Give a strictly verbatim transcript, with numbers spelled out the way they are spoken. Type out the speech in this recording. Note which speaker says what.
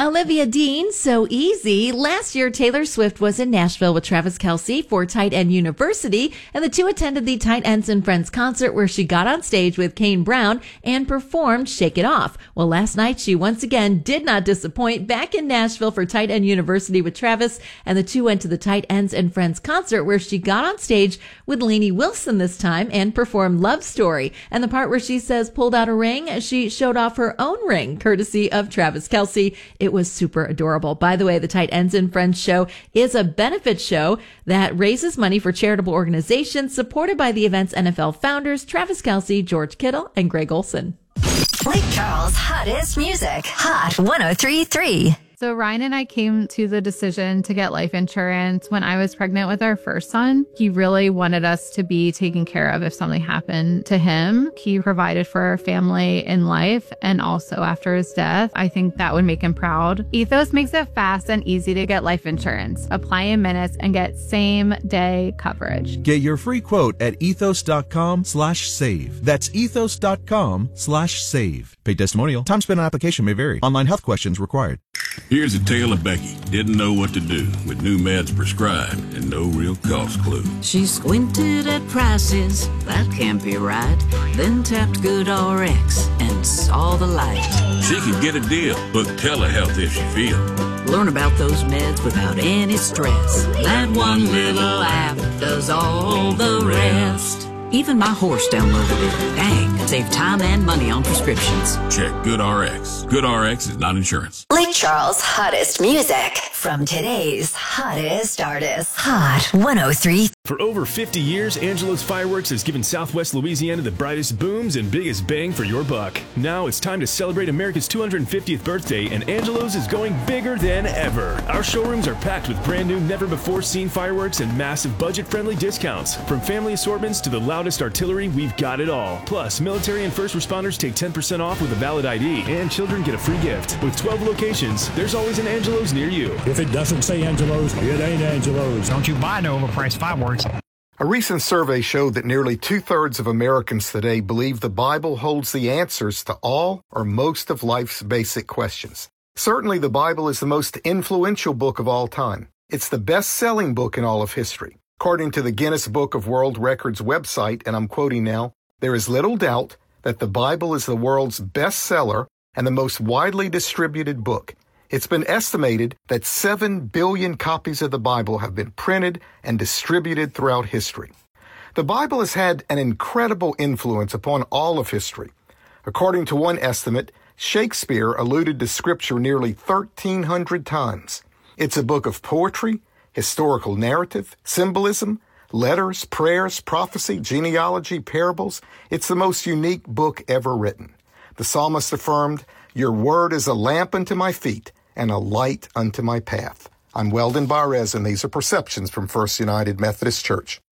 Speaker 1: Olivia Dean, So Easy. Last year, Taylor Swift was in Nashville with Travis Kelce for Tight End University, and the two attended the Tight Ends and Friends concert where she got on stage with Kane Brown and performed Shake It Off. Well, last night, she once again did not disappoint, back in Nashville for Tight End University with Travis, and the two went to the Tight Ends and Friends concert where she got on stage with Lainey Wilson this time and performed Love Story. And the part where she says pulled out a ring, she showed off her own ring, courtesy of Travis Kelce. It was super adorable. By the way, the Tight Ends and Friends show is a benefit show that raises money for charitable organizations supported by the event's N F L founders, Travis Kelce, George Kittle, and Greg Olson.
Speaker 2: Lake Charles' hottest music. Hot one oh three point three.
Speaker 3: So Ryan and I came to the decision to get life insurance when I was pregnant with our first son. He really wanted us to be taken care of if something happened to him. He provided for our family in life and also after his death. I think that would make him proud. Ethos makes it fast and easy to get life insurance. Apply in minutes and get same day coverage.
Speaker 4: Get your free quote at ethos.com slash save. That's ethos.com slash save. Paid testimonial. Time spent on application may vary. Online health questions required.
Speaker 5: Here's a tale of Becky. Didn't know what to do with new meds prescribed and no real cost clue.
Speaker 6: She squinted at prices, that can't be right. Then tapped GoodRx and saw the light.
Speaker 5: She could get a deal. Book telehealth if she feel.
Speaker 6: Learn about those meds without any stress. That one little app does all the rest. Even my horse downloaded it. Dang, save time and money on prescriptions.
Speaker 5: Check GoodRx. GoodRx is not insurance.
Speaker 2: Lake Charles' hottest music from today's hottest artists. Hot one oh three.
Speaker 7: For over fifty years, Angelo's Fireworks has given Southwest Louisiana the brightest booms and biggest bang for your buck. Now it's time to celebrate America's two hundred fiftieth birthday, and Angelo's is going bigger than ever. Our showrooms are packed with brand new, never-before-seen fireworks and massive budget-friendly discounts. From family assortments to the loudest artillery, we've got it all. Plus, military and first responders take ten percent off with a valid I D, and children get a free gift. With twelve locations, there's always an Angelo's near you.
Speaker 8: If it doesn't say Angelo's, it ain't Angelo's.
Speaker 9: Don't you buy no overpriced fireworks.
Speaker 10: A recent survey showed that nearly two-thirds of Americans today believe the Bible holds the answers to all or most of life's basic questions. Certainly, the Bible is the most influential book of all time. It's the best-selling book in all of history. According to the Guinness Book of World Records website, and I'm quoting now, there is little doubt that the Bible is the world's bestseller and the most widely distributed book. It's been estimated that seven billion copies of the Bible have been printed and distributed throughout history. The Bible has had an incredible influence upon all of history. According to one estimate, Shakespeare alluded to Scripture nearly thirteen hundred times. It's a book of poetry, historical narrative, symbolism, letters, prayers, prophecy, genealogy, parables. It's the most unique book ever written. The psalmist affirmed, "Your word is a lamp unto my feet and a light unto my path." I'm Weldon Barres, and these are Perceptions from First United Methodist Church.